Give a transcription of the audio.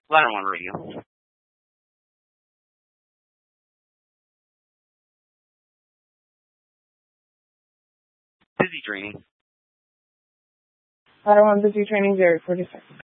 Ladder One Radio. Busy training. Ladder 1 busy training 046.